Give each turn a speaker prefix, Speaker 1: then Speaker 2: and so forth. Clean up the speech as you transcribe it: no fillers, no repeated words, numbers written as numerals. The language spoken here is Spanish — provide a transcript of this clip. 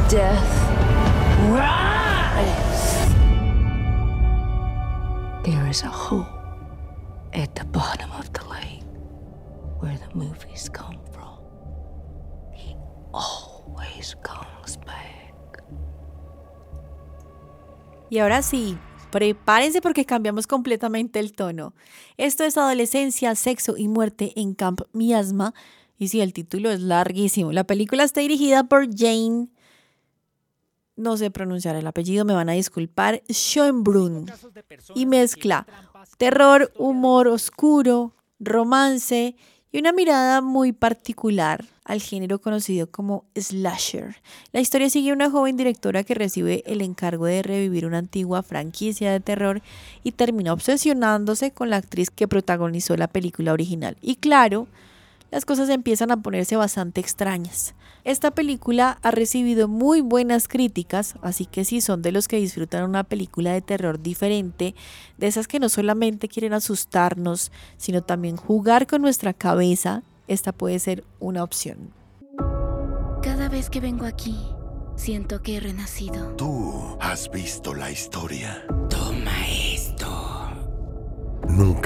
Speaker 1: Death rise. There is a hole at the bottom of the lake where the movies come from. He always comes back.
Speaker 2: Y ahora sí, prepárense porque cambiamos completamente el tono. Esto es Adolescencia, Sexo y Muerte en Camp Miasma. Y sí, el título es larguísimo. La película está dirigida por Jane, no sé pronunciar el apellido, me van a disculpar, Schönbrunn. Y mezcla terror, humor oscuro, romance y una mirada muy particular al género conocido como slasher. La historia sigue a una joven directora que recibe el encargo de revivir una antigua franquicia de terror y termina obsesionándose con la actriz que protagonizó la película original. Y claro, las cosas empiezan a ponerse bastante extrañas. Esta película ha recibido muy buenas críticas, así que si son de los que disfrutan una película de terror diferente, de esas que no solamente quieren asustarnos, sino también jugar con nuestra cabeza, esta puede ser una opción.
Speaker 3: Cada vez que vengo aquí, siento que he renacido.
Speaker 4: Tú has visto la historia.
Speaker 5: Toma esto.
Speaker 4: Nunca